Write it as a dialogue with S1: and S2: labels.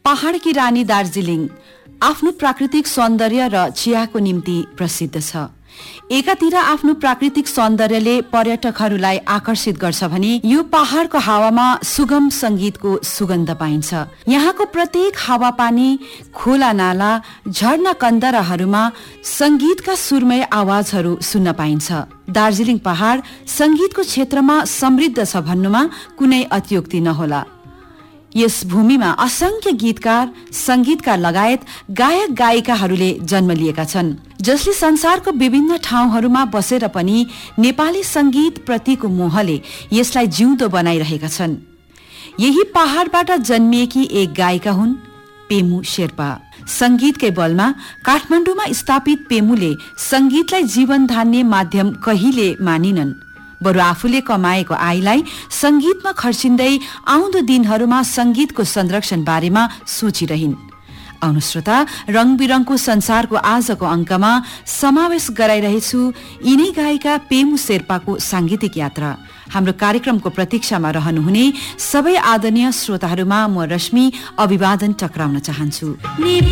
S1: पहाडकी रानी दार्जिलिङ आफ्नो प्राकृतिक सौन्दर्य र चियाको निम्ति प्रसिद्ध छ। एकातिर आफ्नो प्राकृतिक सौन्दर्यले पर्यटकहरूलाई आकर्षित गर्छ भने यो पहाडको हावामा सुगम संगीतको सुगन्ध पाइन्छ। यहाँको प्रत्येक हावापानी, खोला नाला, झरना कन्दराहरूमा संगीतका सुरमय आवाजहरू सुन्न पाइन्छ। दार्जिलिङ पहाड संगीतको क्षेत्रमा समृद्ध छ भन्नुमा कुनै अतियुक्ति नहोला। यस भूमिमा असंख्य गीतकार, संगीतकार लगायत गायक गायिकाहरूले जन्म लिएका छन्, जसले संसारको विभिन्न ठाउँहरूमा बसेर पनि नेपाली संगीत प्रतिको मोहले यसलाई जिउँदो बनाइरहेका छन्। यही पहाडबाट जन्मिएकी एक गायिका हुन् पेमु शेर्पा। संगीतकै बलमा काठमाडौँमा स्थापित पेमुले संगीतलाई जीवन धान्ने माध्यम कहिले मानिनन्, बरु आफूले कमाएको आयलाई संगीतमा खर्चिँदै आउँदो दिनहरूमा संगीतको संरक्षण बारेमा सोचिरहिन्। आउनु श्रोता, रंग बिरङको संसारको आजको अंकमा समावेश गराइरहेछु यिनै गायिका पेमु शेर्पाको सांगीतिक यात्रा। हाम्रो कार्यक्रमको प्रतीक्षामा रहनुहुने सबै आदरणीय श्रोताहरूमा म रश्मि अभिवादन टक्राउन चाहन्छु।